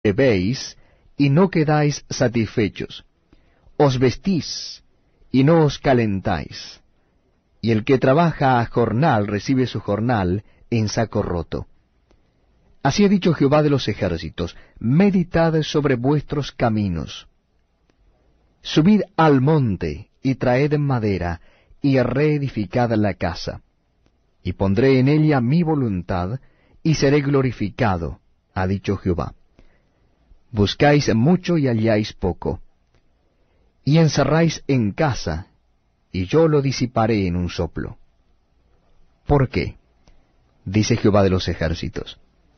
bebéis, y no quedáis satisfechos. Os vestís, y no os calentáis. Y el que trabaja a jornal recibe su jornal en saco roto. Así ha dicho Jehová de los ejércitos: meditad sobre vuestros caminos. Subid al monte, y traed madera, y reedificad la casa. Y pondré en ella mi voluntad, y seré glorificado, ha dicho Jehová. Buscáis mucho y halláis poco. Y encerráis en casa, y yo lo disiparé en un soplo. ¿Por qué? Dice Jehová de los ejércitos.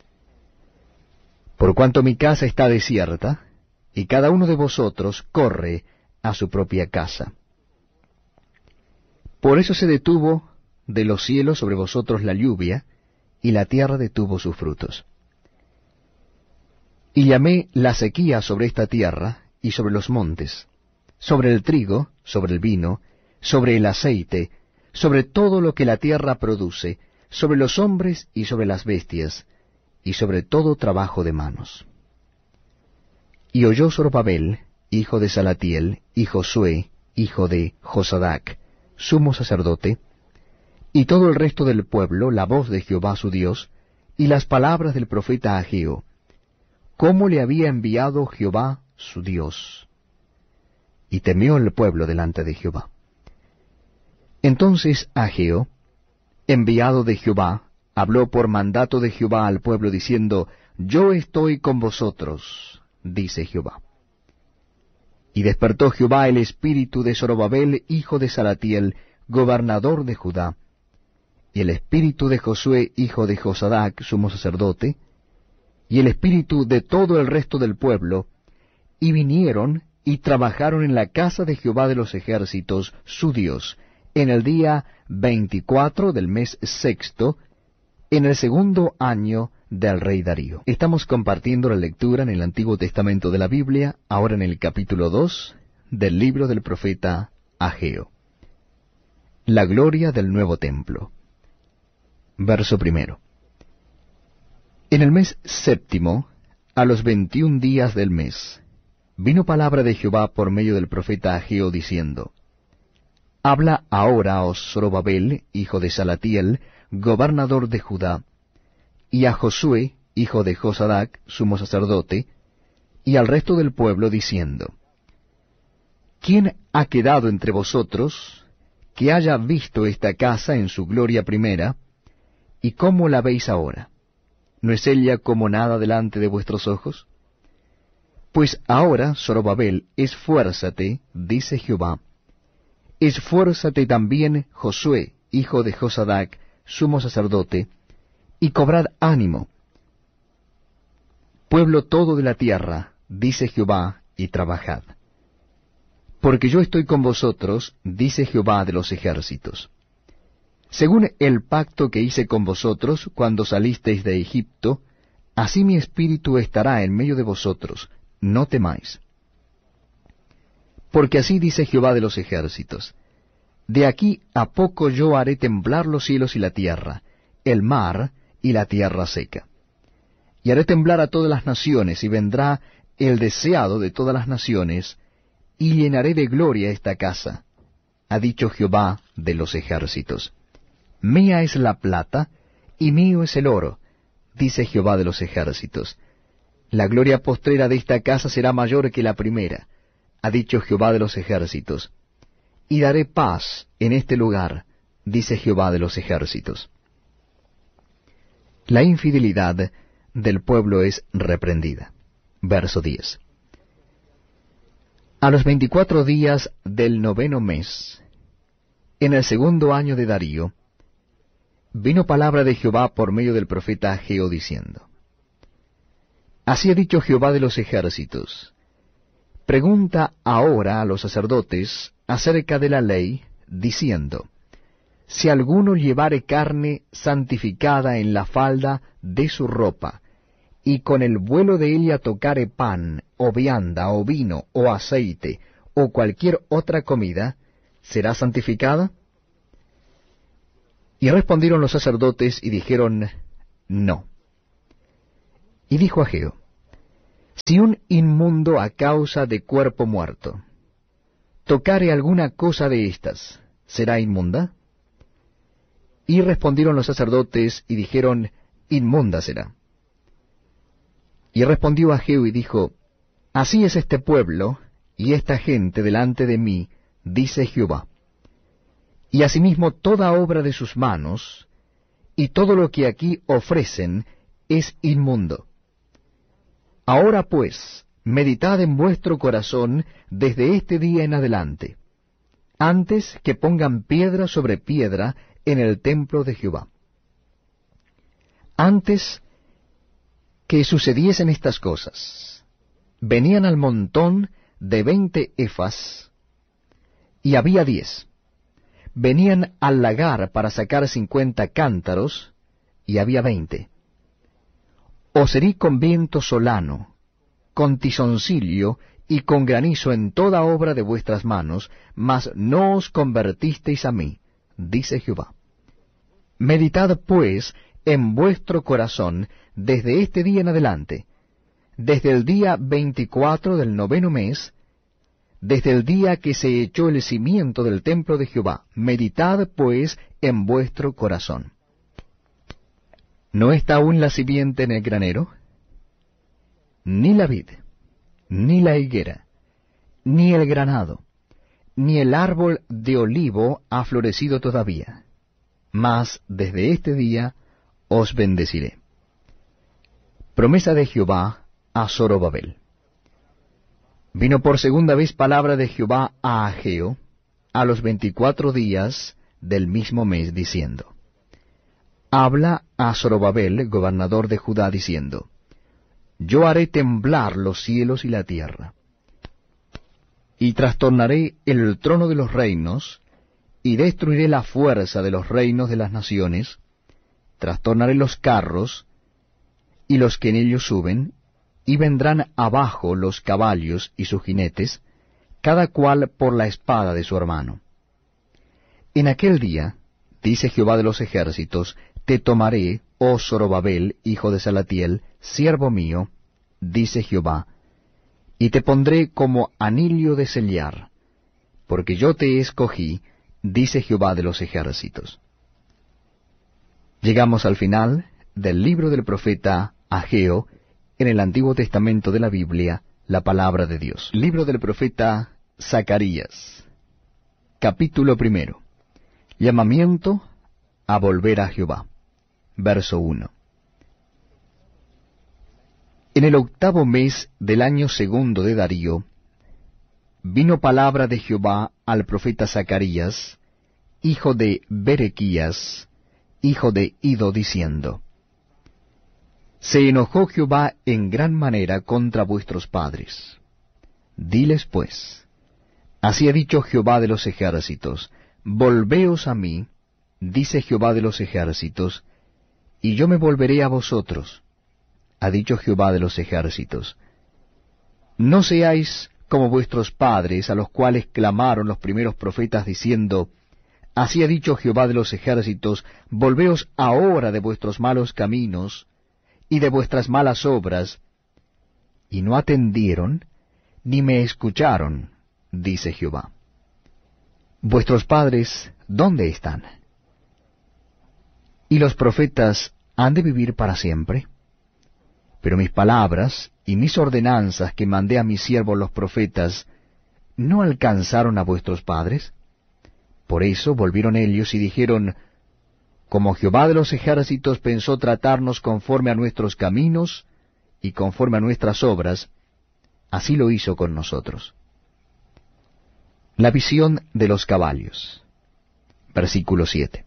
Por cuanto mi casa está desierta, y cada uno de vosotros corre a su propia casa. Por eso se detuvo de los cielos sobre vosotros la lluvia, y la tierra detuvo sus frutos. Y llamé la sequía sobre esta tierra y sobre los montes, sobre el trigo, sobre el vino, sobre el aceite, sobre todo lo que la tierra produce, sobre los hombres y sobre las bestias, y sobre todo trabajo de manos. Y oyó Zorobabel, hijo de Salatiel, y Josué, hijo de Josadac, sumo sacerdote, y todo el resto del pueblo, la voz de Jehová su Dios, y las palabras del profeta Ageo, cómo le había enviado Jehová su Dios. Y temió el pueblo delante de Jehová. Entonces Ageo, enviado de Jehová, habló por mandato de Jehová al pueblo, diciendo: Yo estoy con vosotros, dice Jehová. Y despertó Jehová el espíritu de Zorobabel, hijo de Salatiel, gobernador de Judá, y el espíritu de Josué, hijo de Josadac, sumo sacerdote, y el espíritu de todo el resto del pueblo, y vinieron y trabajaron en la casa de Jehová de los ejércitos, su Dios, en el día 24 del mes sexto, en el segundo año del rey Darío. Estamos compartiendo la lectura en el Antiguo Testamento de la Biblia, ahora en el capítulo 2 del libro del profeta Ageo. La gloria del nuevo templo. Verso 1. En el mes séptimo, a los 21 días del mes, vino palabra de Jehová por medio del profeta Ageo, diciendo: Habla ahora a Zorobabel, hijo de Salatiel, gobernador de Judá, y a Josué, hijo de Josadac, sumo sacerdote, y al resto del pueblo, diciendo: ¿Quién ha quedado entre vosotros que haya visto esta casa en su gloria primera, y cómo la veis ahora? ¿No es ella como nada delante de vuestros ojos? Pues ahora, Zorobabel, esfuérzate, dice Jehová, esfuérzate también Josué, hijo de Josadac, sumo sacerdote, y cobrad ánimo, pueblo todo de la tierra, dice Jehová, y trabajad. Porque yo estoy con vosotros, dice Jehová de los ejércitos. Según el pacto que hice con vosotros cuando salisteis de Egipto, así mi espíritu estará en medio de vosotros, no temáis. Porque así dice Jehová de los ejércitos: de aquí a poco yo haré temblar los cielos y la tierra, el mar y la tierra seca. Y haré temblar a todas las naciones, y vendrá el deseado de todas las naciones, y llenaré de gloria esta casa, ha dicho Jehová de los ejércitos. Mía es la plata, y mío es el oro, dice Jehová de los ejércitos. La gloria postrera de esta casa será mayor que la primera, ha dicho Jehová de los ejércitos. Y daré paz en este lugar, dice Jehová de los ejércitos. La infidelidad del pueblo es reprendida. Verso 10. A los 24 días del 9º mes, en el segundo año de Darío, vino palabra de Jehová por medio del profeta Ageo, diciendo: Así ha dicho Jehová de los ejércitos: pregunta ahora a los sacerdotes acerca de la ley, diciendo: si alguno llevare carne santificada en la falda de su ropa, y con el vuelo de ella tocare pan, o vianda, o vino, o aceite, o cualquier otra comida, ¿será santificada? Y respondieron los sacerdotes y dijeron: no. Y dijo Ageo: Si un inmundo a causa de cuerpo muerto tocare alguna cosa de estas, ¿será inmunda? Y respondieron los sacerdotes y dijeron, inmunda será. Y respondió Ageo y dijo, así es este pueblo y esta gente delante de mí, dice Jehová. Y asimismo toda obra de sus manos, y todo lo que aquí ofrecen, es inmundo. Ahora pues, meditad en vuestro corazón desde este día en adelante, antes que pongan piedra sobre piedra en el templo de Jehová. Antes que sucediesen estas cosas, venían al montón de 20 efas, y había 10. Venían al lagar para sacar 50 cántaros, y había 20. Os herí con viento solano, con tizoncillo y con granizo en toda obra de vuestras manos, mas no os convertisteis a mí, dice Jehová. Meditad pues en vuestro corazón desde este día en adelante, desde el día 24 del 9º mes, desde el día que se echó el cimiento del templo de Jehová. Meditad pues en vuestro corazón. ¿No está aún la simiente en el granero? Ni la vid, ni la higuera, ni el granado, ni el árbol de olivo ha florecido todavía. Mas desde este día os bendeciré. Promesa de Jehová a Zorobabel. Vino por segunda vez palabra de Jehová a Ageo, a los 24 días del mismo mes, diciendo, habla a Zorobabel, gobernador de Judá, diciendo, yo haré temblar los cielos y la tierra, y trastornaré el trono de los reinos, y destruiré la fuerza de los reinos de las naciones, trastornaré los carros, y los que en ellos suben, y vendrán abajo los caballos y sus jinetes, cada cual por la espada de su hermano. En aquel día, dice Jehová de los ejércitos, te tomaré, oh Zorobabel, hijo de Salatiel, siervo mío, dice Jehová, y te pondré como anillo de sellar, porque yo te escogí, dice Jehová de los ejércitos. Llegamos al final del libro del profeta Ageo, en el Antiguo Testamento de la Biblia, la palabra de Dios. Libro del profeta Zacarías, capítulo 1. Llamamiento a volver a Jehová. Verso 1. En el 8º mes del año 2 de Darío, vino palabra de Jehová al profeta Zacarías, hijo de Berequías, hijo de Ido, diciendo, se enojó Jehová en gran manera contra vuestros padres. Diles pues, así ha dicho Jehová de los ejércitos, volveos a mí, dice Jehová de los ejércitos, y yo me volveré a vosotros, ha dicho Jehová de los ejércitos. No seáis como vuestros padres, a los cuales clamaron los primeros profetas, diciendo, así ha dicho Jehová de los ejércitos, volveos ahora de vuestros malos caminos, y de vuestras malas obras, y no atendieron, ni me escucharon, dice Jehová. Vuestros padres, ¿dónde están? ¿Y los profetas han de vivir para siempre? Pero mis palabras y mis ordenanzas que mandé a mis siervos los profetas, ¿no alcanzaron a vuestros padres? Por eso volvieron ellos y dijeron, como Jehová de los ejércitos pensó tratarnos conforme a nuestros caminos y conforme a nuestras obras, así lo hizo con nosotros. La visión de los caballos. Versículo 7.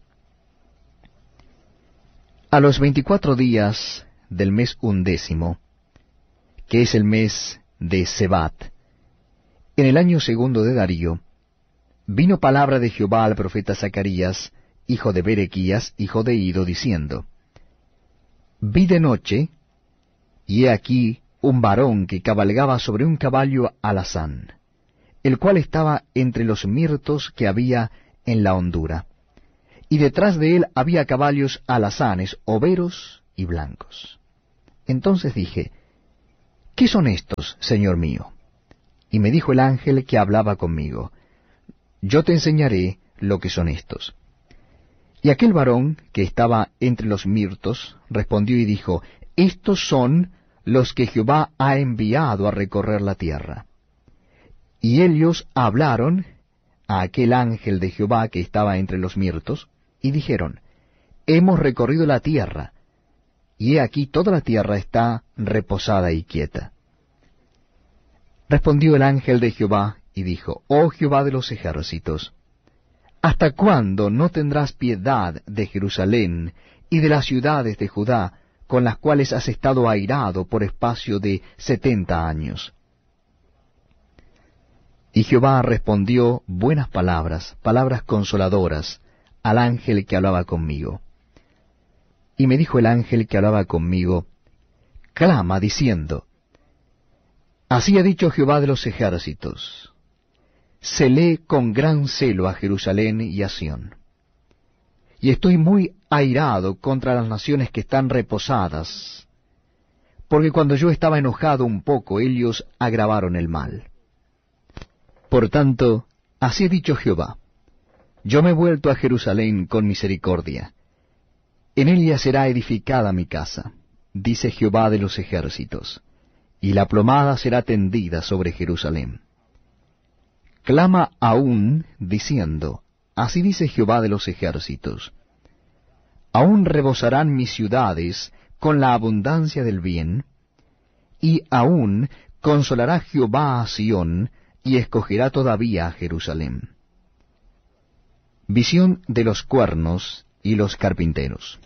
A los 24 días del mes 11, que es el mes de Sebat, en el año 2 de Darío, vino palabra de Jehová al profeta Zacarías, hijo de Berequías, hijo de Ido, diciendo, vi de noche, y he aquí un varón que cabalgaba sobre un caballo alazán, el cual estaba entre los mirtos que había en la hondura, y detrás de él había caballos alazanes, overos y blancos. Entonces dije, ¿qué son estos, señor mío? Y me dijo el ángel que hablaba conmigo, yo te enseñaré lo que son estos. Y aquel varón que estaba entre los mirtos respondió y dijo, estos son los que Jehová ha enviado a recorrer la tierra. Y ellos hablaron a aquel ángel de Jehová que estaba entre los mirtos, y dijeron, hemos recorrido la tierra, y he aquí toda la tierra está reposada y quieta. Respondió el ángel de Jehová, y dijo, oh Jehová de los ejércitos, ¿hasta cuándo no tendrás piedad de Jerusalén y de las ciudades de Judá, con las cuales has estado airado por espacio de 70 años? Y Jehová respondió buenas palabras, palabras consoladoras, al ángel que hablaba conmigo. Y me dijo el ángel que hablaba conmigo, clama diciendo, así ha dicho Jehová de los ejércitos, celé con gran celo a Jerusalén y a Sión. Y estoy muy airado contra las naciones que están reposadas, porque cuando yo estaba enojado un poco, ellos agravaron el mal. Por tanto, así ha dicho Jehová, yo me he vuelto a Jerusalén con misericordia, en ella será edificada mi casa, dice Jehová de los ejércitos, y la plomada será tendida sobre Jerusalén. Clama aún, diciendo, así dice Jehová de los ejércitos, aún rebosarán mis ciudades con la abundancia del bien, y aún consolará Jehová a Sión, y escogerá todavía a Jerusalén. Visión de los cuernos y los carpinteros.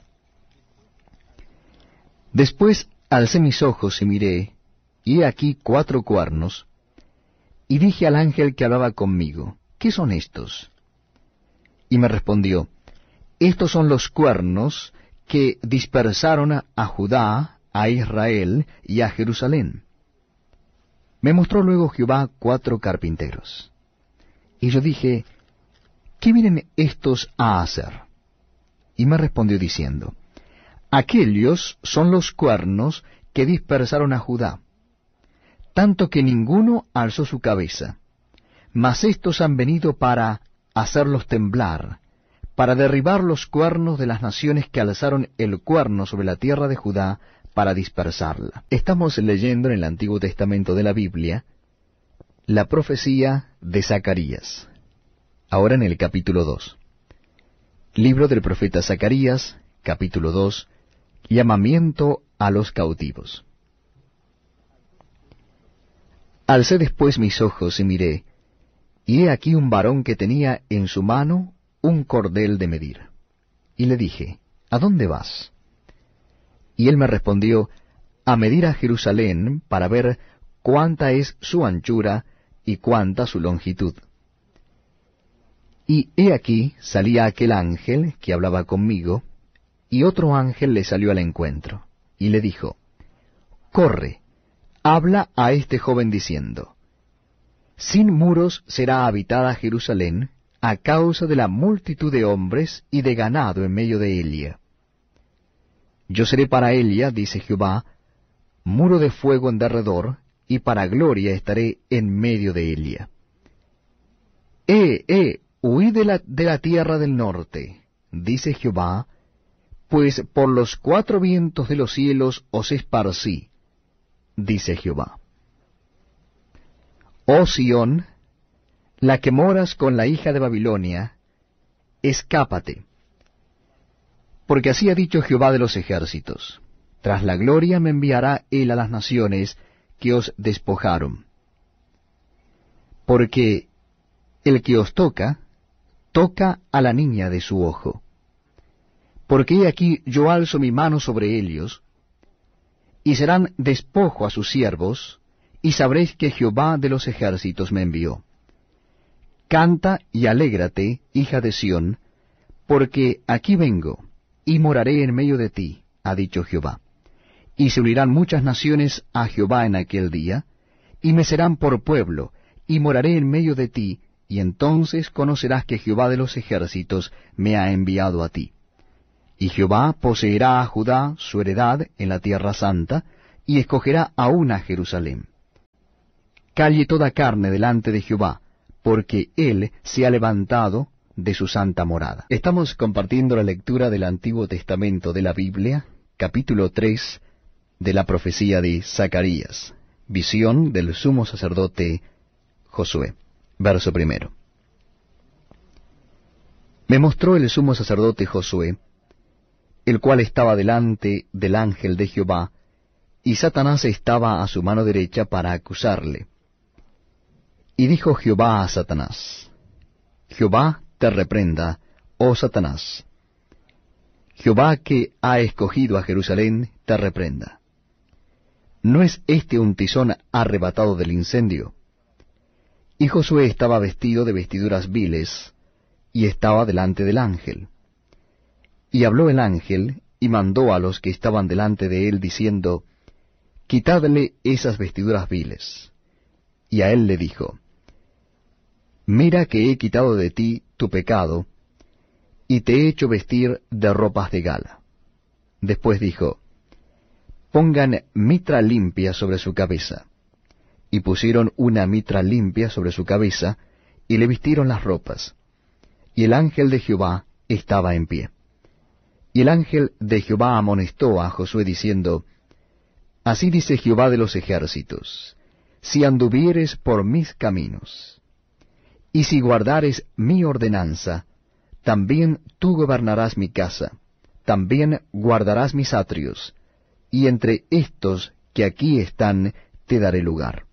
Después alcé mis ojos y miré, y he aquí 4 cuernos, y dije al ángel que hablaba conmigo, ¿qué son estos? Y me respondió, estos son los cuernos que dispersaron a Judá, a Israel y a Jerusalén. Me mostró luego Jehová 4 carpinteros. Y yo dije, ¿qué vienen estos a hacer? Y me respondió diciendo, aquellos son los cuernos que dispersaron a Judá, tanto que ninguno alzó su cabeza, mas estos han venido para hacerlos temblar, para derribar los cuernos de las naciones que alzaron el cuerno sobre la tierra de Judá, para dispersarla. Estamos leyendo en el Antiguo Testamento de la Biblia la profecía de Zacarías. Ahora en el capítulo 2. Libro del profeta Zacarías, capítulo 2, llamamiento a los cautivos. Alcé después mis ojos y miré, y he aquí un varón que tenía en su mano un cordel de medir. Y le dije, ¿a dónde vas? Y él me respondió, a medir a Jerusalén para ver cuánta es su anchura y cuánta su longitud. Y he aquí salía aquel ángel que hablaba conmigo, y otro ángel le salió al encuentro, y le dijo, corre, habla a este joven diciendo, sin muros será habitada Jerusalén, a causa de la multitud de hombres y de ganado en medio de ella. Yo seré para ella, dice Jehová, muro de fuego en derredor, y para gloria estaré en medio de ella. Huid de la tierra del norte, dice Jehová, pues por los 4 vientos de los cielos os esparcí, dice Jehová. Oh Sión, la que moras con la hija de Babilonia, escápate. Porque así ha dicho Jehová de los ejércitos, tras la gloria me enviará él a las naciones que os despojaron. Porque el que os toca, toca a la niña de su ojo. Porque he aquí yo alzo mi mano sobre ellos, y serán despojo a sus siervos, y sabréis que Jehová de los ejércitos me envió. Canta y alégrate, hija de Sión, porque aquí vengo, y moraré en medio de ti, ha dicho Jehová. Y se unirán muchas naciones a Jehová en aquel día, y me serán por pueblo, y moraré en medio de ti, y entonces conocerás que Jehová de los ejércitos me ha enviado a ti. Y Jehová poseerá a Judá su heredad en la tierra santa, y escogerá aún a Jerusalén. Calle toda carne delante de Jehová, porque Él se ha levantado de su santa morada. Estamos compartiendo la lectura del Antiguo Testamento de la Biblia, capítulo 3 de la profecía de Zacarías, visión del sumo sacerdote Josué. Verso 1. Me mostró el sumo sacerdote Josué, el cual estaba delante del ángel de Jehová, y Satanás estaba a su mano derecha para acusarle. Y dijo Jehová a Satanás: Jehová te reprenda, oh Satanás. Jehová, que ha escogido a Jerusalén, te reprenda. ¿No es este un tizón arrebatado del incendio? Y Josué estaba vestido de vestiduras viles, y estaba delante del ángel. Y habló el ángel, y mandó a los que estaban delante de él, diciendo: Quitadle esas vestiduras viles. Y a él le dijo: Mira que he quitado de ti tu pecado, y te he hecho vestir de ropas de gala. Después dijo: Pongan mitra limpia sobre su cabeza. Y pusieron una mitra limpia sobre su cabeza, y le vistieron las ropas. Y el ángel de Jehová estaba en pie. Y el ángel de Jehová amonestó a Josué diciendo: Así dice Jehová de los ejércitos: Si anduvieres por mis caminos, y si guardares mi ordenanza, también tú gobernarás mi casa, también guardarás mis atrios, y entre estos que aquí están te daré lugar.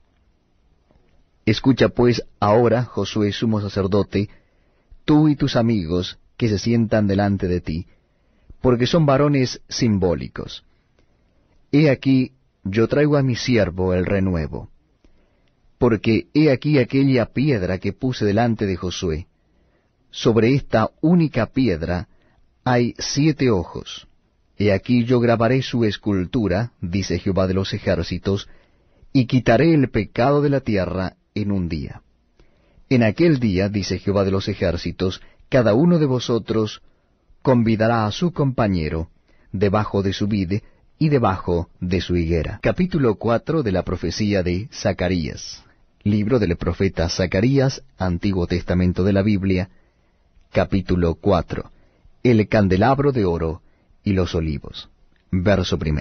Escucha pues ahora, Josué sumo sacerdote, tú y tus amigos que se sientan delante de ti, porque son varones simbólicos. He aquí, yo traigo a mi siervo el renuevo. Porque he aquí aquella piedra que puse delante de Josué. Sobre esta única piedra hay 7 ojos. He aquí yo grabaré su escultura, dice Jehová de los ejércitos, y quitaré el pecado de la tierra en un día. En aquel día, dice Jehová de los ejércitos, cada uno de vosotros convidará a su compañero debajo de su vid y debajo de su higuera. Capítulo 4 de la profecía de Zacarías. Libro del profeta Zacarías, Antiguo Testamento de la Biblia, capítulo 4. El candelabro de oro y los olivos. Verso 1.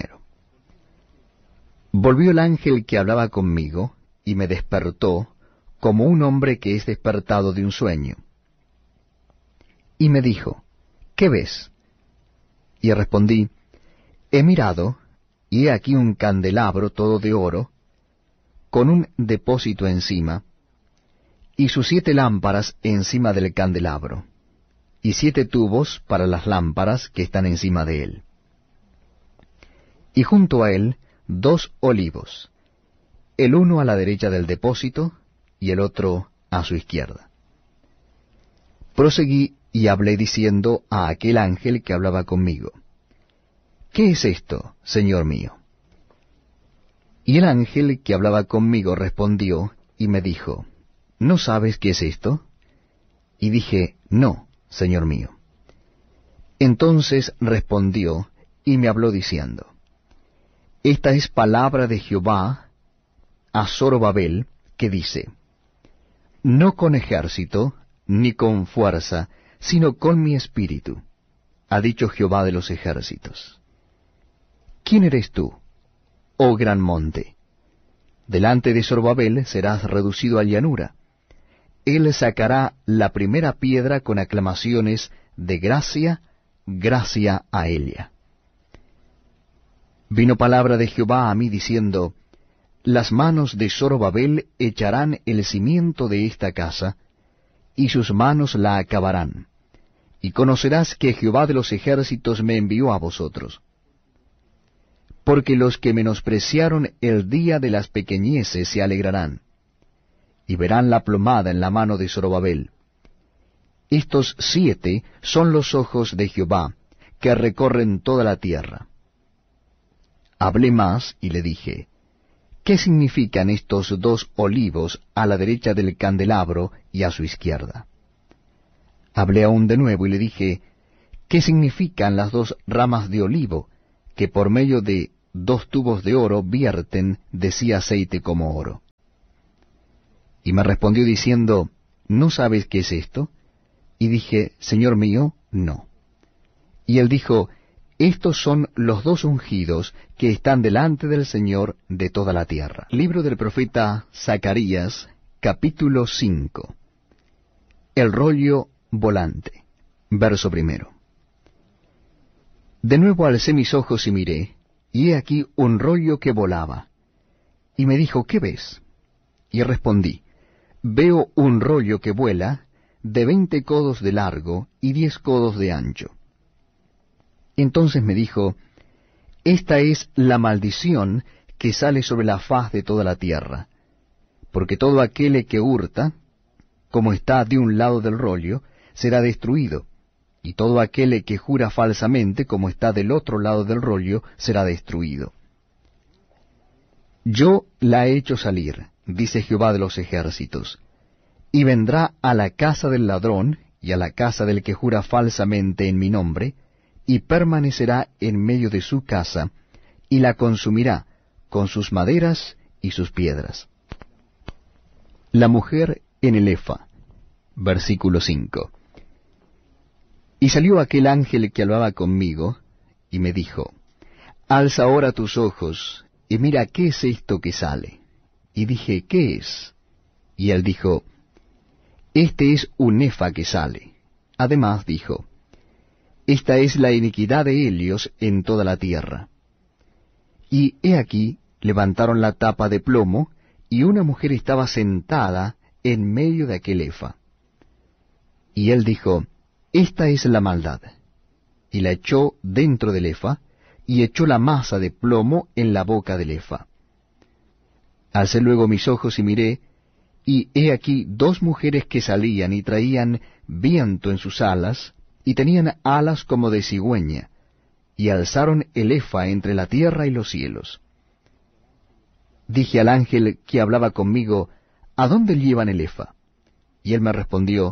Volvió el ángel que hablaba conmigo, y me despertó, como un hombre que es despertado de un sueño. Y me dijo: ¿Qué ves? Y respondí: He mirado, y he aquí un candelabro todo de oro, con un depósito encima, y sus 7 lámparas encima del candelabro, y 7 tubos para las lámparas que están encima de él. Y junto a él 2 olivos, el uno a la derecha del depósito, y el otro a su izquierda. Proseguí y hablé diciendo a aquel ángel que hablaba conmigo: ¿Qué es esto, Señor mío? Y el ángel que hablaba conmigo respondió y me dijo: ¿No sabes qué es esto? Y dije: No, Señor mío. Entonces respondió y me habló diciendo: Esta es palabra de Jehová a Zorobabel, que dice: No con ejército, ni con fuerza, sino con mi espíritu, ha dicho Jehová de los ejércitos. ¿Quién eres tú, oh gran monte? Delante de Zorobabel serás reducido a llanura. Él sacará la primera piedra con aclamaciones de gracia, gracia a ella. Vino palabra de Jehová a mí diciendo: Las manos de Zorobabel echarán el cimiento de esta casa, y sus manos la acabarán. Y conocerás que Jehová de los ejércitos me envió a vosotros. Porque los que menospreciaron el día de las pequeñeces se alegrarán, y verán la plomada en la mano de Zorobabel. Estos 7 son los ojos de Jehová, que recorren toda la tierra. Hablé más y le dije: ¿Qué significan estos 2 olivos a la derecha del candelabro y a su izquierda? Hablé aún de nuevo y le dije: ¿Qué significan las 2 ramas de olivo que por medio de 2 tubos de oro vierten de sí aceite como oro. Y me respondió diciendo, ¿no sabes qué es esto? Y dije, Señor mío, no. Y él dijo, estos son los 2 ungidos que están delante del Señor de toda la tierra. Libro del profeta Zacarías, capítulo 5. El rollo volante. Verso 1. De nuevo alcé mis ojos y miré, y he aquí un rollo que volaba. Y me dijo, ¿qué ves? Y respondí, veo un rollo que vuela de 20 codos de largo y 10 codos de ancho. Entonces me dijo, esta es la maldición que sale sobre la faz de toda la tierra, porque todo aquel que hurta, como está de un lado del rollo, será destruido, y todo aquel que jura falsamente, como está del otro lado del rollo, será destruido. Yo la he hecho salir, dice Jehová de los ejércitos, y vendrá a la casa del ladrón y a la casa del que jura falsamente en mi nombre, y permanecerá en medio de su casa, y la consumirá con sus maderas y sus piedras. La mujer en el efa. Versículo 5. Y salió aquel ángel que hablaba conmigo, y me dijo, alza ahora tus ojos, y mira qué es esto que sale. Y dije, ¿qué es? Y él dijo, este es un efa que sale. Además dijo, esta es la iniquidad de Helios en toda la tierra. Y he aquí, levantaron la tapa de plomo, y una mujer estaba sentada en medio de aquel efa. Y él dijo, esta es la maldad. Y la echó dentro del efa, y echó la masa de plomo en la boca del efa. Alcé luego mis ojos y miré, y he aquí 2 mujeres que salían y traían viento en sus alas, y tenían alas como de cigüeña, y alzaron el efa entre la tierra y los cielos. Dije al ángel que hablaba conmigo, ¿a dónde llevan el efa? Y él me respondió,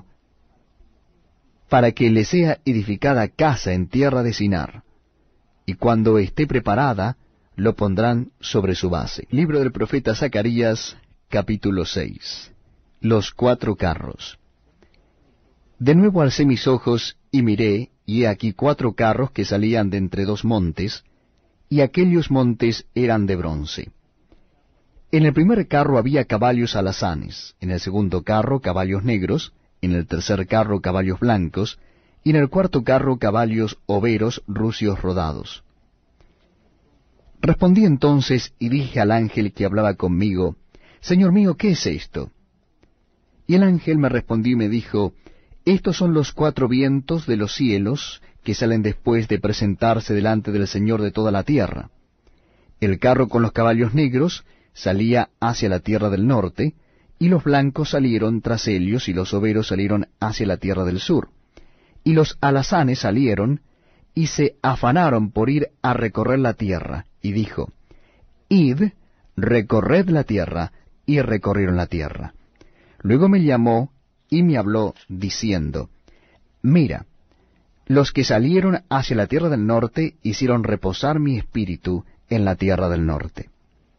para que le sea edificada casa en tierra de Sinar, y cuando esté preparada, lo pondrán sobre su base. Libro del profeta Zacarías, capítulo 6. Los 4 carros. De nuevo alcé mis ojos y miré, y he aquí 4 carros que salían de entre 2 montes, y aquellos montes eran de bronce. En el primer carro había caballos alazanes, en el segundo carro caballos negros, en el tercer carro caballos blancos, y en el cuarto carro caballos overos rucios rodados. Respondí entonces y dije al ángel que hablaba conmigo, Señor mío, ¿qué es esto? Y el ángel me respondió y me dijo, estos son los 4 vientos de los cielos que salen después de presentarse delante del Señor de toda la tierra. El carro con los caballos negros salía hacia la tierra del norte, y los blancos salieron tras ellos, y los overos salieron hacia la tierra del sur. Y los alazanes salieron, y se afanaron por ir a recorrer la tierra, y dijo, id, recorred la tierra, y recorrieron la tierra. Luego me llamó, y me habló, diciendo, mira, los que salieron hacia la tierra del norte hicieron reposar mi espíritu en la tierra del norte.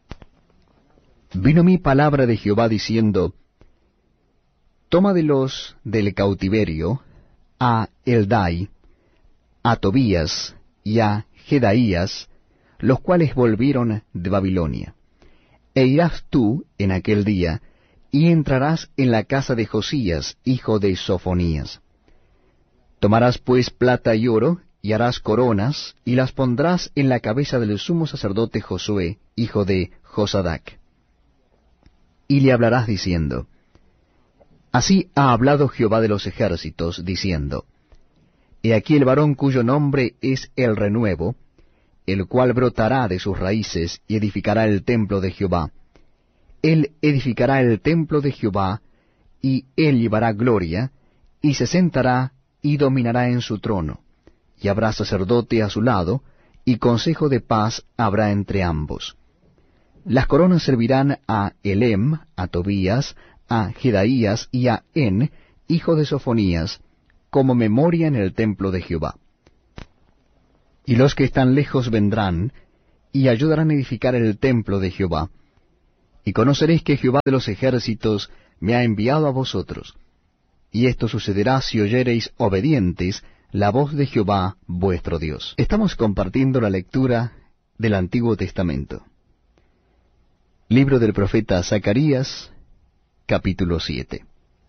Vino mi palabra de Jehová diciendo, toma de los del cautiverio a Eldai, a Tobías y a Jedaías, los cuales volvieron de Babilonia. E irás tú en aquel día, y entrarás en la casa de Josías, hijo de Sofonías. Tomarás pues plata y oro, y harás coronas, y las pondrás en la cabeza del sumo sacerdote Josué, hijo de Josadac. Y le hablarás diciendo, así ha hablado Jehová de los ejércitos, diciendo, he aquí el varón cuyo nombre es el renuevo, el cual brotará de sus raíces y edificará el templo de Jehová. Él edificará el templo de Jehová, y él llevará gloria, y se sentará y dominará en su trono, y habrá sacerdote a su lado, y consejo de paz habrá entre ambos. Las coronas servirán a Elem, a Tobías, a Jedaías y a En, hijo de Sofonías, como memoria en el templo de Jehová. Y los que están lejos vendrán, y ayudarán a edificar el templo de Jehová. Y conoceréis que Jehová de los ejércitos me ha enviado a vosotros. Y esto sucederá si oyereis obedientes la voz de Jehová vuestro Dios. Estamos compartiendo la lectura del Antiguo Testamento. Libro del profeta Zacarías, capítulo 7.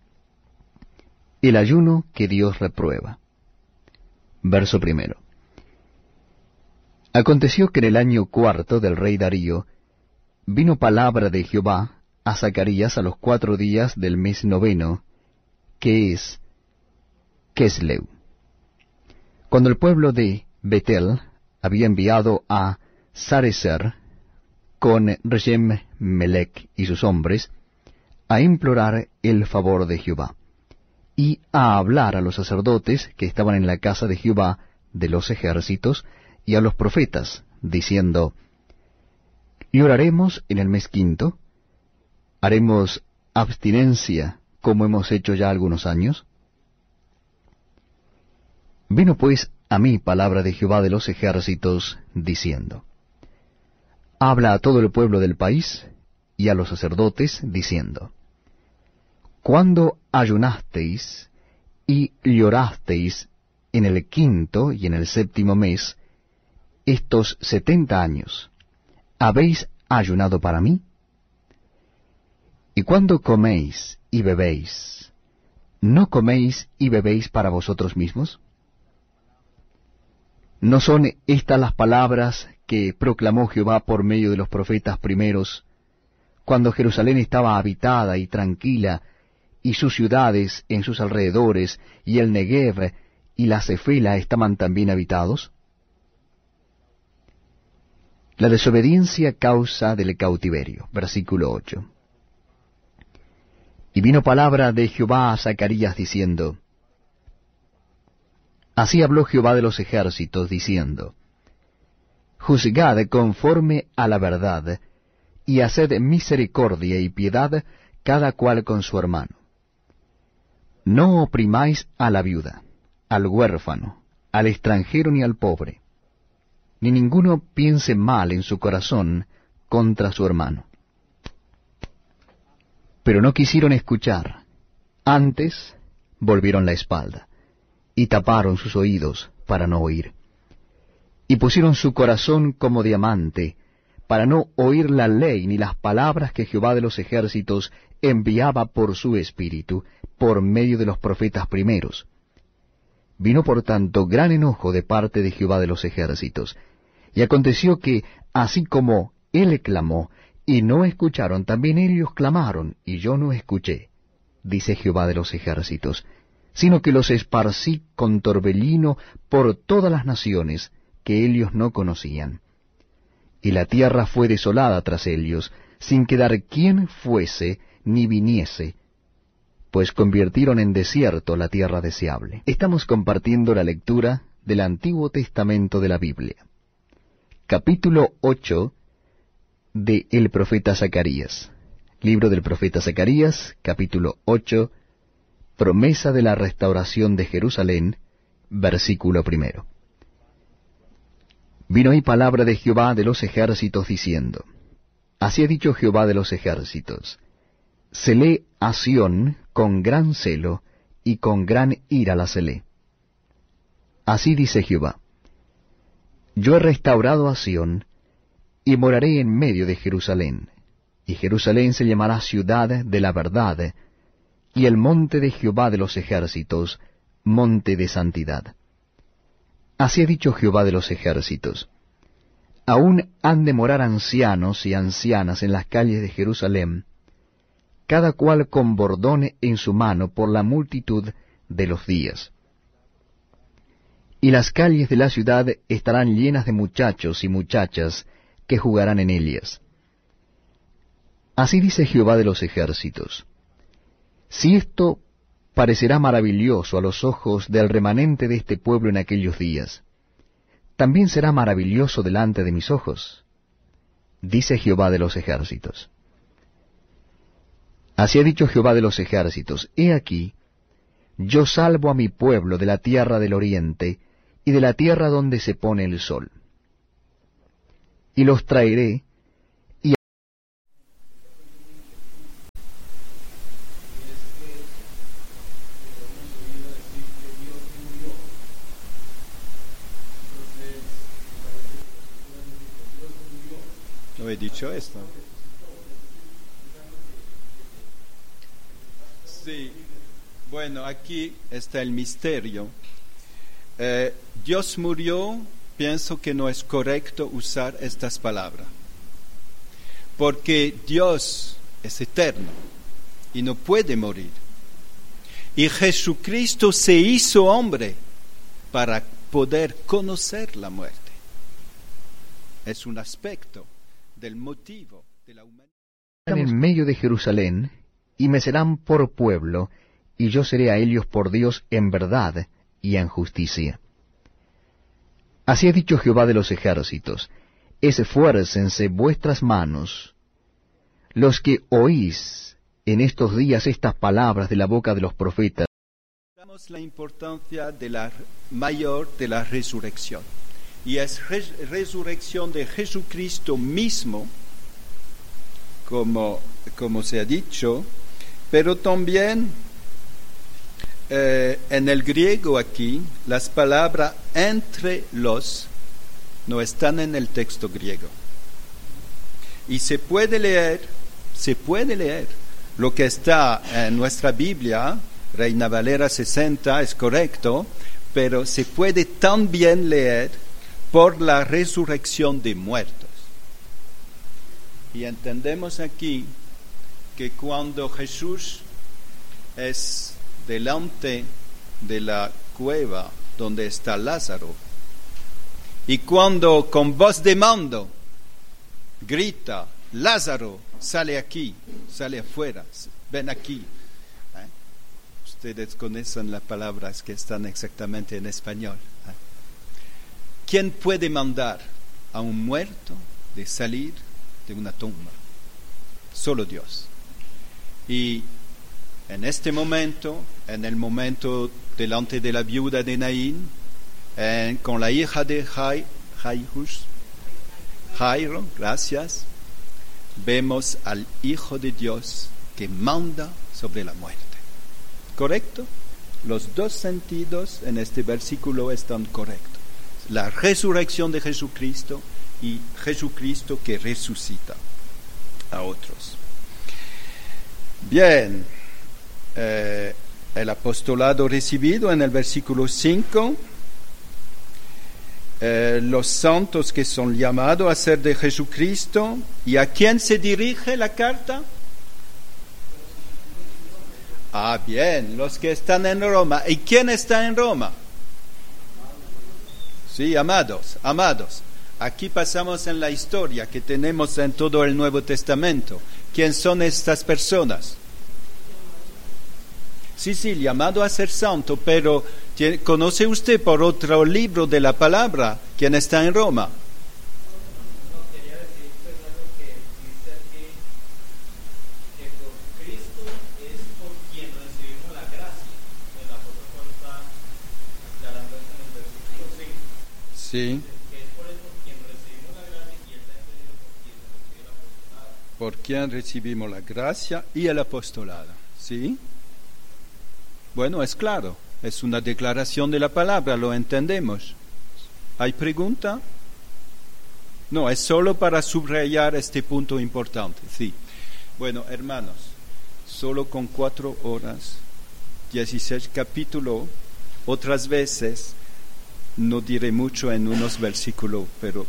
El ayuno que Dios reprueba. Verso 1. Aconteció que en el año 4 del rey Darío vino palabra de Jehová a Zacarías a los 4 días del mes 9, que es Kesleu, cuando el pueblo de Betel había enviado a Sarecer con Reshem Melech y sus hombres a implorar el favor de Jehová, y a hablar a los sacerdotes que estaban en la casa de Jehová de los ejércitos, y a los profetas, diciendo, ¿Lloraremos en el mes 5? ¿Haremos abstinencia como hemos hecho ya algunos años? Vino pues a mí palabra de Jehová de los ejércitos, diciendo, habla a todo el pueblo del país y a los sacerdotes, diciendo, ¿cuándo ayunasteis y llorasteis en el 5 y en el 7 mes, estos 70 años, habéis ayunado para mí? Y cuando coméis y bebéis, ¿no coméis y bebéis para vosotros mismos? ¿No son estas las palabras que proclamó Jehová por medio de los profetas primeros, cuando Jerusalén estaba habitada y tranquila, y sus ciudades en sus alrededores, y el Negev y la Cefela estaban también habitados? La desobediencia causa del cautiverio. Versículo 8. Y vino palabra de Jehová a Zacarías diciendo, así habló Jehová de los ejércitos, diciendo, juzgad conforme a la verdad, y haced misericordia y piedad cada cual con su hermano. No oprimáis a la viuda, al huérfano, al extranjero ni al pobre, ni ninguno piense mal en su corazón contra su hermano. Pero no quisieron escuchar, antes volvieron la espalda, y taparon sus oídos para no oír. Y pusieron su corazón como diamante, para no oír la ley ni las palabras que Jehová de los ejércitos enviaba por su espíritu, por medio de los profetas primeros. Vino por tanto gran enojo de parte de Jehová de los ejércitos. Y aconteció que, así como él clamó, y no escucharon, también ellos clamaron, y yo no escuché, dice Jehová de los ejércitos, sino que los esparcí con torbellino por todas las naciones que ellos no conocían. Y la tierra fue desolada tras ellos, sin quedar quien fuese ni viniese, pues convirtieron en desierto la tierra deseable. Estamos compartiendo la lectura del Antiguo Testamento de la Biblia. Capítulo 8 de el profeta Zacarías. Libro del profeta Zacarías, capítulo 8, promesa de la restauración de Jerusalén, versículo 1. Vino ahí palabra de Jehová de los ejércitos diciendo, así ha dicho Jehová de los ejércitos, celé a Sión con gran celo, y con gran ira la celé. Así dice Jehová, yo he restaurado a Sión, y moraré en medio de Jerusalén, y Jerusalén se llamará ciudad de la verdad, y el monte de Jehová de los ejércitos, monte de santidad. Así ha dicho Jehová de los ejércitos, aún han de morar ancianos y ancianas en las calles de Jerusalén, cada cual con bordón en su mano por la multitud de los días. Y las calles de la ciudad estarán llenas de muchachos y muchachas que jugarán en ellas. Así dice Jehová de los ejércitos, si esto parecerá maravilloso a los ojos del remanente de este pueblo en aquellos días, también será maravilloso delante de mis ojos, dice Jehová de los ejércitos. Así ha dicho Jehová de los ejércitos, he aquí, yo salvo a mi pueblo de la tierra del oriente, y de la tierra donde se pone el sol. y los traeré. ¿No he dicho esto? Sí. Bueno, aquí está el misterio. Dios murió, pienso que no es correcto usar estas palabras, porque Dios es eterno y no puede morir. Y Jesucristo se hizo hombre para poder conocer la muerte. Es un aspecto del motivo de la humanidad. En medio de Jerusalén, y me serán por pueblo, y yo seré a ellos por Dios en verdad y en justicia. Así ha dicho Jehová de los ejércitos: esfuércense vuestras manos, los que oís en estos días estas palabras de la boca de los profetas. Damos la importancia mayor de la resurrección, y es resurrección de Jesucristo mismo, como se ha dicho, pero también en el griego aquí, las palabras entre los no están en el texto griego. Y se puede leer lo que está en nuestra Biblia, Reina Valera 60, es correcto, pero se puede también leer por la resurrección de muertos. Y entendemos aquí que cuando Jesús es delante de la cueva donde está Lázaro, y cuando con voz de mando grita: Lázaro, sale aquí, sale afuera, ven aquí. Ustedes conocen las palabras que están exactamente en español. ¿Quién puede mandar a un muerto de salir de una tumba? Solo Dios. Y en este momento, en el momento delante de la viuda de Naín, con la hija de Jairo, gracias, vemos al Hijo de Dios que manda sobre la muerte. ¿Correcto? Los dos sentidos en este versículo están correctos. La resurrección de Jesucristo y Jesucristo que resucita a otros. Bien, el apostolado recibido en el versículo 5, los santos que son llamados a ser de Jesucristo. ¿Y a quién se dirige la carta? Bien, los que están en Roma. ¿Y quién está en Roma? Sí, amados. Aquí pasamos en la historia que tenemos en todo el Nuevo Testamento. ¿Quién son estas personas? Sí, llamado a ser santo, pero ¿conoce usted por otro libro de la palabra quién está en Roma? Sí. Por quien recibimos la gracia y el apostolado. ¿Sí? Bueno, es claro. Es una declaración de la palabra, lo entendemos. ¿Hay pregunta? No, es solo para subrayar este punto importante. Sí. Bueno, hermanos, solo con 4 horas, 16 capítulos, otras veces no diré mucho en unos versículos, pero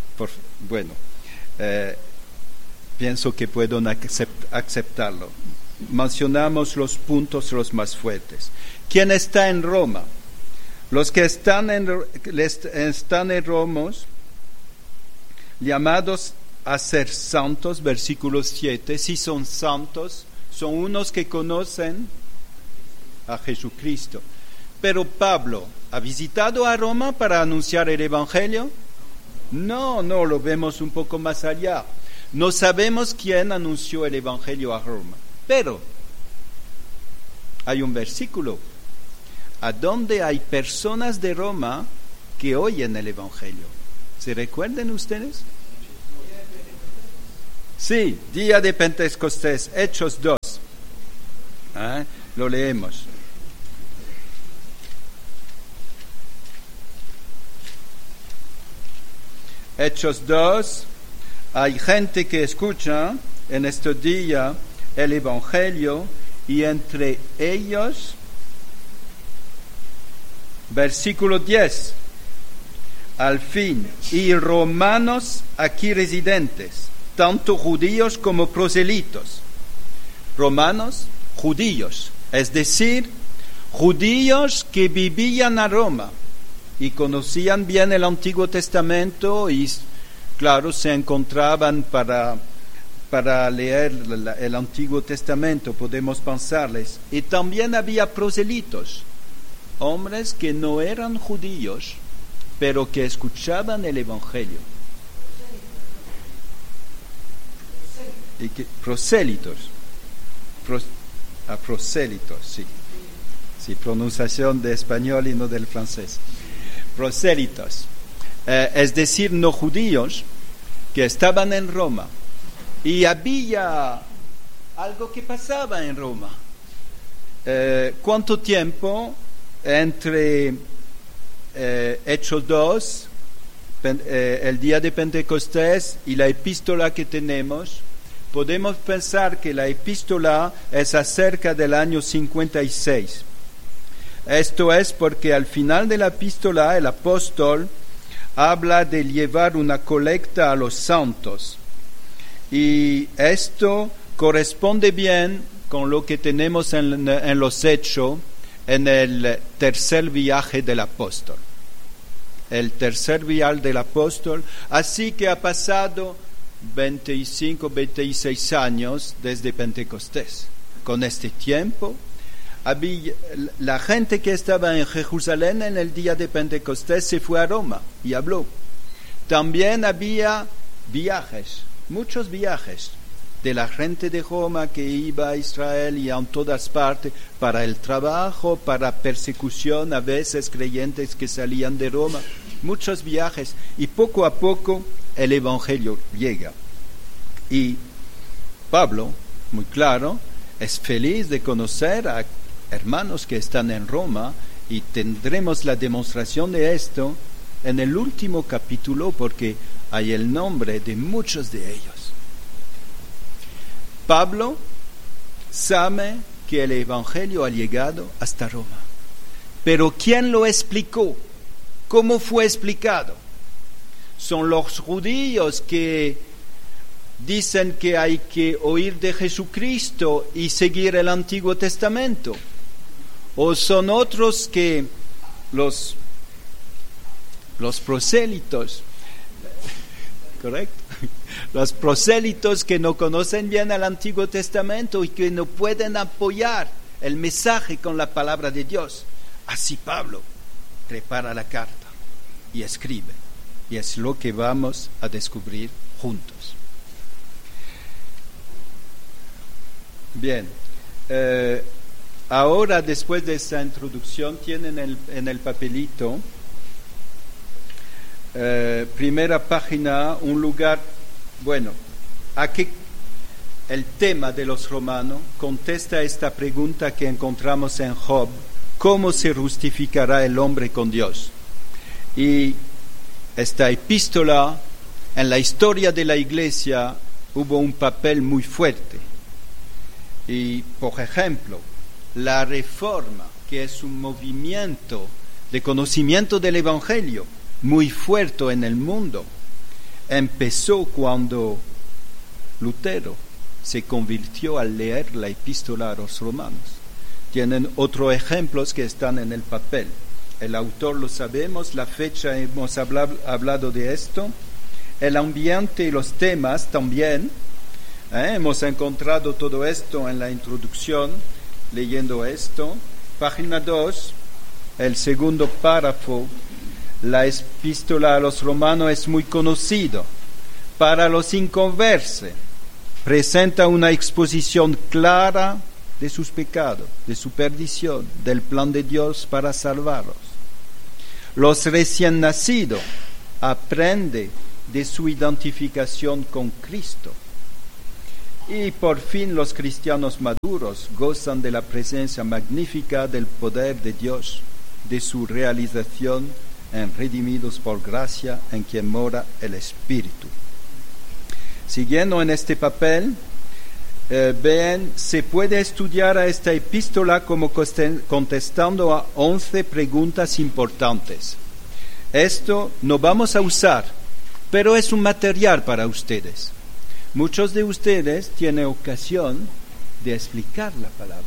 pienso que puedo aceptarlo. Mencionamos los puntos los más fuertes. ¿Quién está en Roma? Los que están en Roma, llamados a ser santos, versículo 7, si son santos, son unos que conocen a Jesucristo. Pero Pablo, ¿ha visitado a Roma para anunciar el Evangelio? No, lo vemos un poco más allá. No sabemos quién anunció el Evangelio a Roma, pero hay un versículo a donde hay personas de Roma que oyen el Evangelio. ¿Se recuerdan ustedes? Sí, día de Pentecostés, Hechos 2. Lo leemos. Hechos 2, hay gente que escucha en este día el Evangelio y entre ellos, versículo 10, al fin, y romanos aquí residentes, tanto judíos como proselitos. Romanos, judíos, es decir, judíos que vivían a Roma y conocían bien el Antiguo Testamento y, claro, se encontraban para leer el Antiguo Testamento, podemos pensarles. Y también había proselitos, hombres que no eran judíos, pero que escuchaban el Evangelio. Y que, prosélitos, prosélitos, sí. Sí, pronunciación de español y no del francés. Prosélitos, es decir, no judíos, que estaban en Roma. Y había algo que pasaba en Roma. ¿Cuánto tiempo entre Hechos 2, el día de Pentecostés y la epístola que tenemos? Podemos pensar que la epístola es acerca del año 56. Esto es porque al final de la epístola el apóstol habla de llevar una colecta a los santos. Y esto corresponde bien con lo que tenemos en los Hechos, en el tercer viaje del apóstol. El tercer viaje del apóstol, así que ha pasado 25, 26 años desde Pentecostés. Con este tiempo, la gente que estaba en Jerusalén en el día de Pentecostés se fue a Roma y habló. También había viajes, muchos viajes de la gente de Roma que iba a Israel y a todas partes para el trabajo, para persecución, a veces creyentes que salían de Roma, muchos viajes, y poco a poco el Evangelio llega. Y Pablo, muy claro, es feliz de conocer a hermanos que están en Roma, y tendremos la demostración de esto en el último capítulo, porque hay el nombre de muchos de ellos. Pablo sabe que el Evangelio ha llegado hasta Roma. Pero ¿quién lo explicó? ¿Cómo fue explicado? Son los judíos que dicen que hay que oír de Jesucristo y seguir el Antiguo Testamento. ¿O son otros que los prosélitos? ¿Correcto? Los prosélitos que no conocen bien el Antiguo Testamento y que no pueden apoyar el mensaje con la palabra de Dios. Así Pablo prepara la carta y escribe. Y es lo que vamos a descubrir juntos. Bien. Ahora, después de esta introducción, tienen en el papelito, primera página, un lugar, bueno, aquí el tema de los romanos contesta esta pregunta que encontramos en Job: ¿cómo se justificará el hombre con Dios? Y esta epístola, en la historia de la Iglesia, hubo un papel muy fuerte. Y, por ejemplo, la Reforma, que es un movimiento de conocimiento del Evangelio muy fuerte en el mundo, empezó cuando Lutero se convirtió al leer la epístola a los romanos. Tienen otros ejemplos que están en el papel. El autor lo sabemos, la fecha hemos hablado de esto, el ambiente y los temas también. Hemos encontrado todo esto en la introducción, leyendo esto. Página 2, el segundo párrafo. La epístola a los romanos es muy conocido. Para los inconversos, presenta una exposición clara de sus pecados, de su perdición, del plan de Dios para salvarlos. Los recién nacidos aprenden de su identificación con Cristo Y por fin los cristianos maduros gozan de la presencia magnífica del poder de Dios, de su realización en redimidos por gracia en quien mora el Espíritu. Siguiendo en este papel, vean, se puede estudiar a esta epístola como contestando a 11 preguntas importantes. Esto no vamos a usar, pero es un material para ustedes. Muchos de ustedes tienen ocasión de explicar la palabra.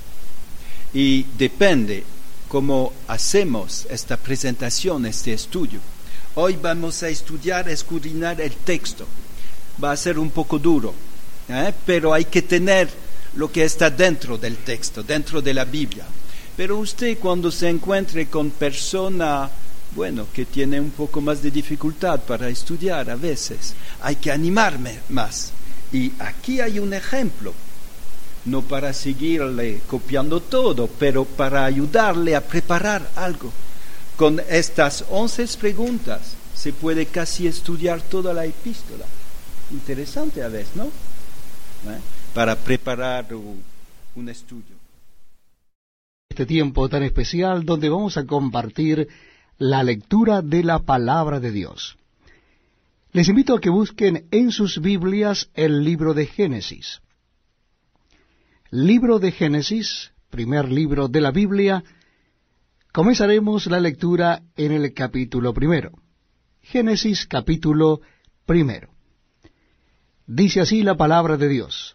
Y depende cómo hacemos esta presentación, este estudio. Hoy vamos a escudriñar el texto. Va a ser un poco duro, pero hay que tener lo que está dentro del texto, dentro de la Biblia. Pero usted, cuando se encuentre con persona que tiene un poco más de dificultad para estudiar a veces, hay que animarme más. Y aquí hay un ejemplo, no para seguirle copiando todo, pero para ayudarle a preparar algo. Con estas 11 preguntas se puede casi estudiar toda la epístola. Interesante a veces, ¿no? Para preparar un estudio. Este tiempo tan especial donde vamos a compartir la lectura de la palabra de Dios. Les invito a que busquen en sus Biblias el libro de Génesis. Libro de Génesis, primer libro de la Biblia. Comenzaremos la lectura en el capítulo 1. Génesis capítulo 1. Dice así la palabra de Dios.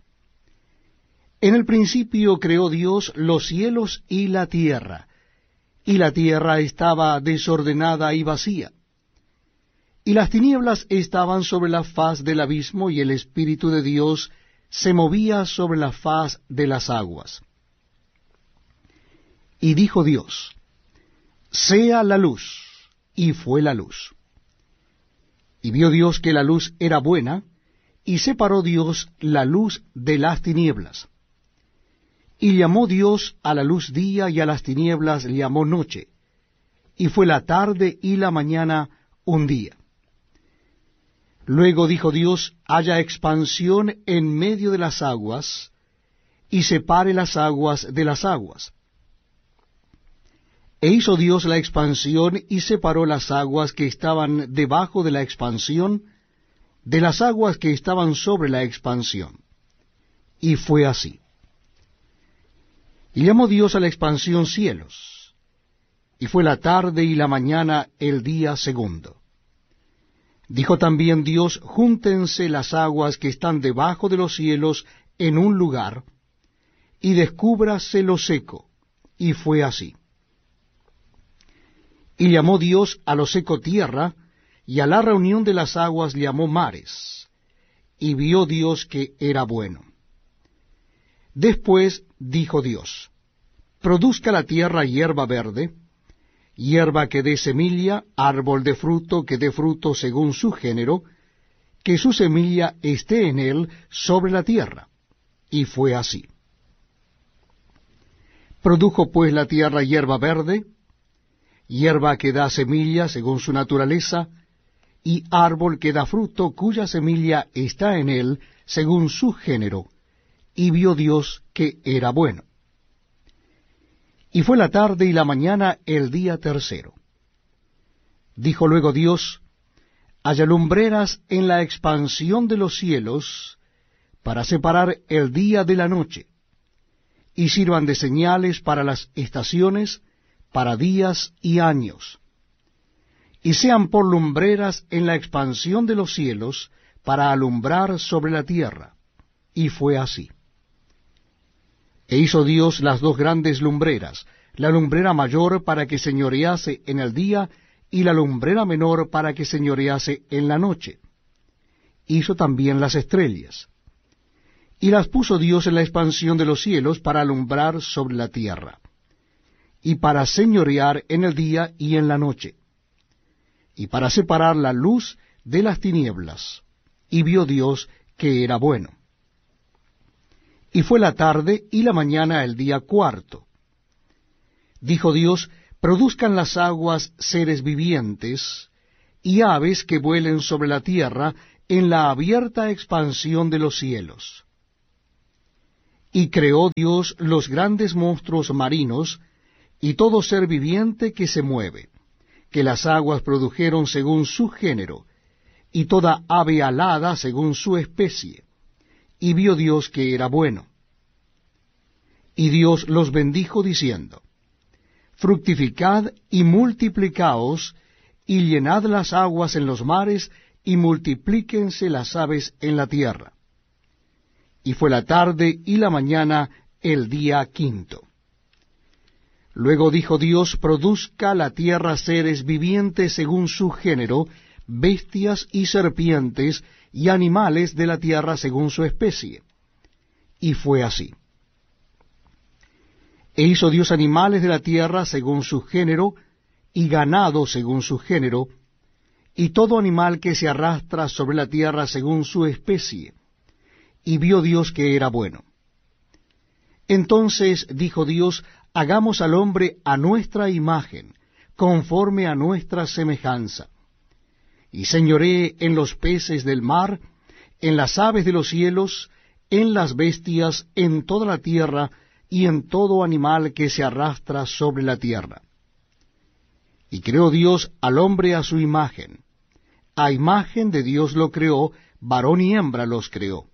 En el principio creó Dios los cielos y la tierra estaba desordenada y vacía, y las tinieblas estaban sobre la faz del abismo, y el Espíritu de Dios se movía sobre la faz de las aguas. Y dijo Dios, sea la luz, y fue la luz. Y vio Dios que la luz era buena, y separó Dios la luz de las tinieblas. Y llamó Dios a la luz día, y a las tinieblas llamó noche. Y fue la tarde y la mañana un día. Luego dijo Dios, haya expansión en medio de las aguas, y separe las aguas de las aguas. E hizo Dios la expansión, y separó las aguas que estaban debajo de la expansión, de las aguas que estaban sobre la expansión. Y fue así. Y llamó Dios a la expansión cielos, y fue la tarde y la mañana el día segundo. Dijo también Dios, júntense las aguas que están debajo de los cielos en un lugar, y descúbrase lo seco, y fue así. Y llamó Dios a lo seco tierra, y a la reunión de las aguas llamó mares, y vio Dios que era bueno. Después dijo Dios, produzca la tierra hierba verde, hierba que dé semilla, árbol de fruto que dé fruto según su género, que su semilla esté en él sobre la tierra. Y fue así. Produjo pues la tierra hierba verde, hierba que da semilla según su naturaleza, y árbol que da fruto cuya semilla está en él según su género, y vio Dios que era bueno. Y fue la tarde y la mañana el día tercero. Dijo luego Dios, haya lumbreras en la expansión de los cielos, para separar el día de la noche, y sirvan de señales para las estaciones, para días y años, y sean por lumbreras en la expansión de los cielos, para alumbrar sobre la tierra. Y fue así. E hizo Dios las dos grandes lumbreras, la lumbrera mayor para que señorease en el día, y la lumbrera menor para que señorease en la noche. Hizo también las estrellas. Y las puso Dios en la expansión de los cielos para alumbrar sobre la tierra, y para señorear en el día y en la noche, y para separar la luz de las tinieblas. Y vio Dios que era bueno. Y fue la tarde y la mañana el día cuarto. Dijo Dios, produzcan las aguas seres vivientes, y aves que vuelen sobre la tierra en la abierta expansión de los cielos. Y creó Dios los grandes monstruos marinos, y todo ser viviente que se mueve, que las aguas produjeron según su género, y toda ave alada según su especie. Y vio Dios que era bueno. Y Dios los bendijo diciendo, fructificad y multiplicaos, y llenad las aguas en los mares, y multiplíquense las aves en la tierra. Y fue la tarde y la mañana el día quinto. Luego dijo Dios, produzca la tierra seres vivientes según su género, bestias y serpientes, y animales de la tierra según su especie. Y fue así. E hizo Dios animales de la tierra según su género, y ganado según su género, y todo animal que se arrastra sobre la tierra según su especie. Y vio Dios que era bueno. Entonces dijo Dios, hagamos al hombre a nuestra imagen, conforme a nuestra semejanza, y señoree en los peces del mar, en las aves de los cielos, en las bestias, en toda la tierra, y en todo animal que se arrastra sobre la tierra. Y creó Dios al hombre a su imagen. A imagen de Dios lo creó, varón y hembra los creó.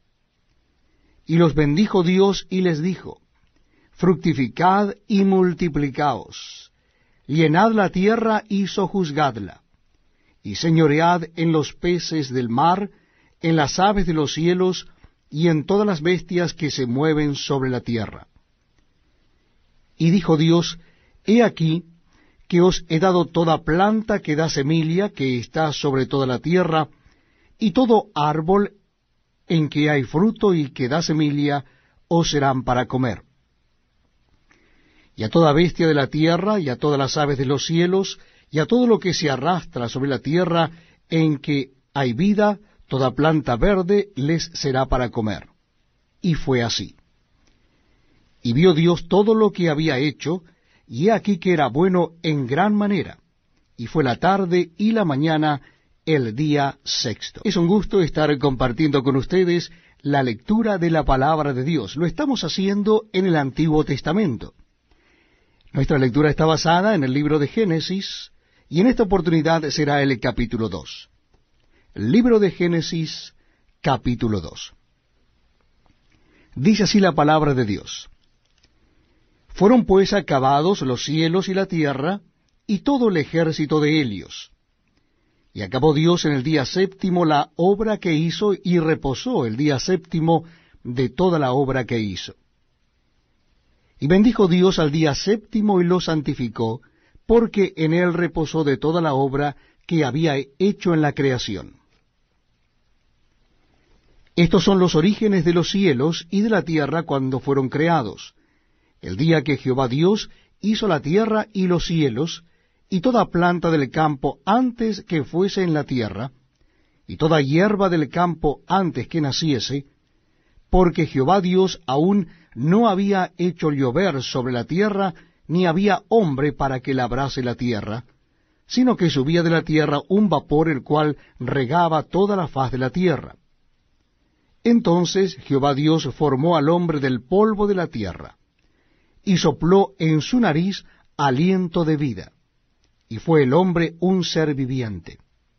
Y los bendijo Dios y les dijo, fructificad y multiplicaos, llenad la tierra y sojuzgadla, y señoread en los peces del mar, en las aves de los cielos, y en todas las bestias que se mueven sobre la tierra. Y dijo Dios, he aquí que os he dado toda planta que da semilla, que está sobre toda la tierra, y todo árbol en que hay fruto y que da semilla, os serán para comer. Y a toda bestia de la tierra, y a todas las aves de los cielos, y a todo lo que se arrastra sobre la tierra, en que hay vida, toda planta verde les será para comer. Y fue así. Y vio Dios todo lo que había hecho, y he aquí que era bueno en gran manera. Y fue la tarde y la mañana el día sexto. Es un gusto estar compartiendo con ustedes la lectura de la palabra de Dios. Lo estamos haciendo en el Antiguo Testamento. Nuestra lectura está basada en el libro de Génesis, y en esta oportunidad será el capítulo 2. Libro de Génesis, capítulo 2. Dice así la palabra de Dios. Fueron pues acabados los cielos y la tierra, y todo el ejército de ellos. Y acabó Dios en el día séptimo la obra que hizo, y reposó el día séptimo de toda la obra que hizo. Y bendijo Dios al día séptimo y lo santificó, porque en él reposó de toda la obra que había hecho en la creación. Estos son los orígenes de los cielos y de la tierra cuando fueron creados, el día que Jehová Dios hizo la tierra y los cielos, y toda planta del campo antes que fuese en la tierra, y toda hierba del campo antes que naciese, porque Jehová Dios aún no había hecho llover sobre la tierra, ni había hombre para que labrase la tierra, sino que subía de la tierra un vapor el cual regaba toda la faz de la tierra. Entonces Jehová Dios formó al hombre del polvo de la tierra, y sopló en su nariz aliento de vida, y fue el hombre un ser viviente.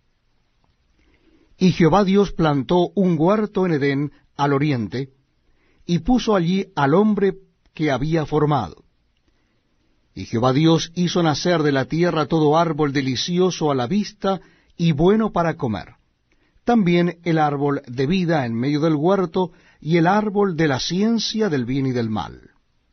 Y Jehová Dios plantó un huerto en Edén al oriente, y puso allí al hombre que había formado. Y Jehová Dios hizo nacer de la tierra todo árbol delicioso a la vista y bueno para comer, también el árbol de vida en medio del huerto, y el árbol de la ciencia del bien y del mal.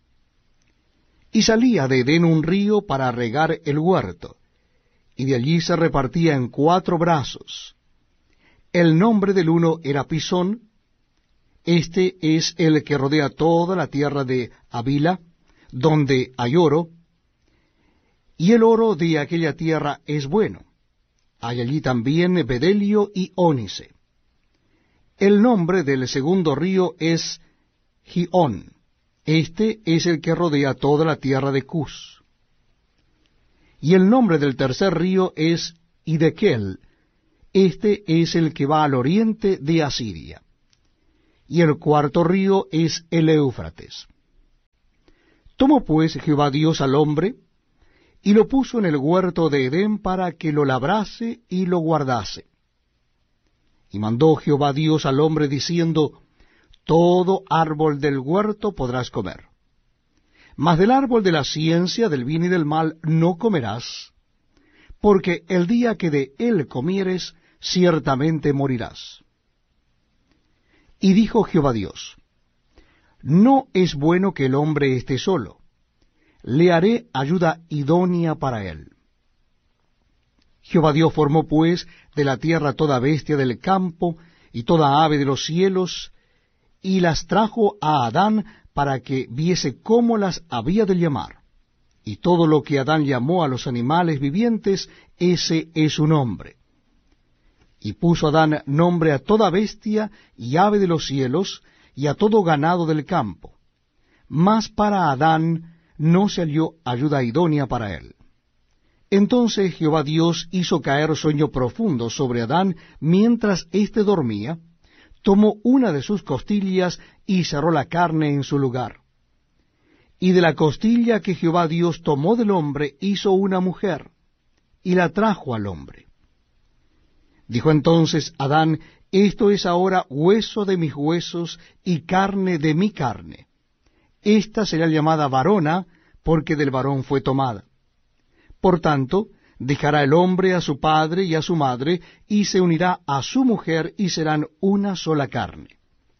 Y salía de Edén un río para regar el huerto, y de allí se repartía en 4 brazos. El nombre del uno era Pisón. Este es el que rodea toda la tierra de Havila, donde hay oro, y el oro de aquella tierra es bueno. Hay allí también bedelio y ónice. El nombre del segundo río es Gihón. Este es el que rodea toda la tierra de Cus. Y el nombre del tercer río es Hidekel. Este es el que va al oriente de Asiria. y el cuarto río es el Éufrates. Tomó pues Jehová Dios al hombre, y lo puso en el huerto de Edén para que lo labrase y lo guardase. Y mandó Jehová Dios al hombre diciendo, todo árbol del huerto podrás comer, mas del árbol de la ciencia del bien y del mal no comerás, porque el día que de él comieres, ciertamente morirás. Y dijo Jehová Dios, no es bueno que el hombre esté solo, le haré ayuda idónea para él. Jehová Dios formó pues de la tierra toda bestia del campo y toda ave de los cielos, y las trajo a Adán para que viese cómo las había de llamar. Y todo lo que Adán llamó a los animales vivientes, ese es su nombre. Y puso Adán nombre a toda bestia y ave de los cielos, y a todo ganado del campo. Mas para Adán no se halló ayuda idónea para él. Entonces Jehová Dios hizo caer sueño profundo sobre Adán mientras éste dormía, tomó una de sus costillas y cerró la carne en su lugar. Y de la costilla que Jehová Dios tomó del hombre hizo una mujer, y la trajo al hombre. Dijo entonces Adán, esto es ahora hueso de mis huesos y carne de mi carne. Esta será llamada varona, porque del varón fue tomada. Por tanto, dejará el hombre a su padre y a su madre, y se unirá a su mujer, y serán una sola carne.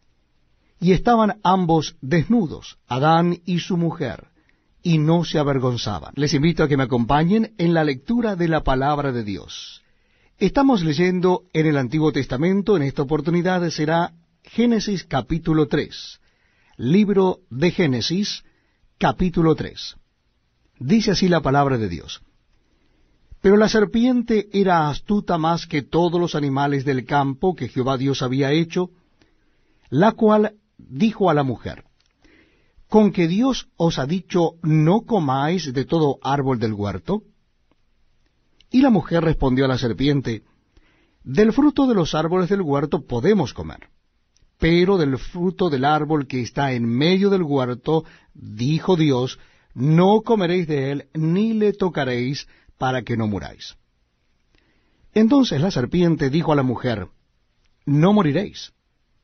Y estaban ambos desnudos, Adán y su mujer, y no se avergonzaban. Les invito a que me acompañen en la lectura de la palabra de Dios. Estamos leyendo en el Antiguo Testamento, en esta oportunidad será Génesis capítulo 3. Libro de Génesis, capítulo 3. Dice así la palabra de Dios. Pero la serpiente era astuta más que todos los animales del campo que Jehová Dios había hecho, la cual dijo a la mujer, ¿con que Dios os ha dicho, no comáis de todo árbol del huerto? Y la mujer respondió a la serpiente, del fruto de los árboles del huerto podemos comer, pero del fruto del árbol que está en medio del huerto, dijo Dios, no comeréis de él, ni le tocaréis, para que no muráis. Entonces la serpiente dijo a la mujer, no moriréis,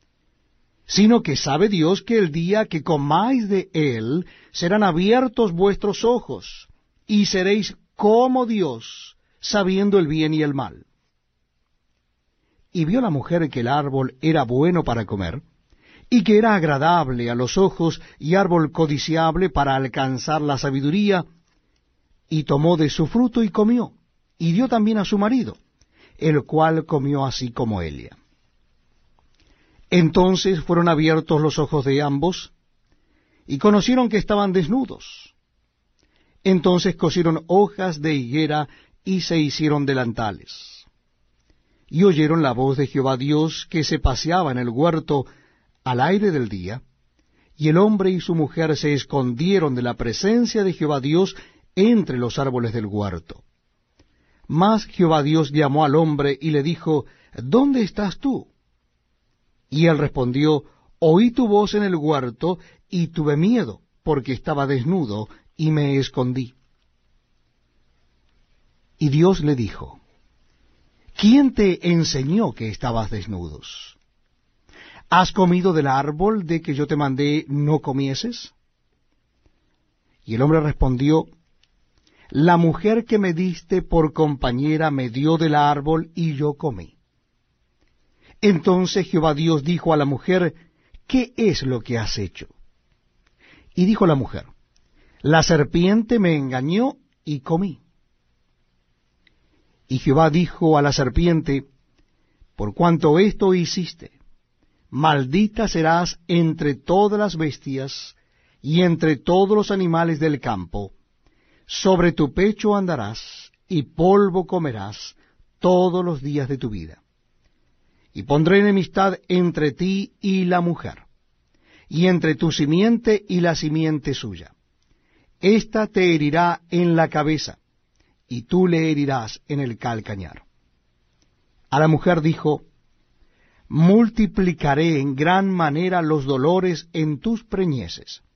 sino que sabe Dios que el día que comáis de él, serán abiertos vuestros ojos, y seréis como Dios, sabiendo el bien y el mal. Y vio la mujer que el árbol era bueno para comer, y que era agradable a los ojos, y árbol codiciable para alcanzar la sabiduría, y tomó de su fruto y comió, y dio también a su marido, el cual comió así como ella. Entonces fueron abiertos los ojos de ambos, y conocieron que estaban desnudos. Entonces cosieron hojas de higuera, y se hicieron delantales. Y oyeron la voz de Jehová Dios, que se paseaba en el huerto al aire del día, y el hombre y su mujer se escondieron de la presencia de Jehová Dios entre los árboles del huerto. Mas Jehová Dios llamó al hombre y le dijo, ¿dónde estás tú? Y él respondió, oí tu voz en el huerto, y tuve miedo, porque estaba desnudo, y me escondí. Y Dios le dijo, ¿quién te enseñó que estabas desnudos? ¿Has comido del árbol de que yo te mandé no comieses? Y el hombre respondió, la mujer que me diste por compañera me dio del árbol y yo comí. Entonces Jehová Dios dijo a la mujer, ¿qué es lo que has hecho? Y dijo la mujer, la serpiente me engañó y comí. Y Jehová dijo a la serpiente, por cuanto esto hiciste, maldita serás entre todas las bestias y entre todos los animales del campo, sobre tu pecho andarás, y polvo comerás todos los días de tu vida. Y pondré enemistad entre ti y la mujer, y entre tu simiente y la simiente suya. Ésta te herirá en la cabeza, y tú le herirás en el calcañar. A la mujer dijo, multiplicaré en gran manera los dolores en tus preñeces.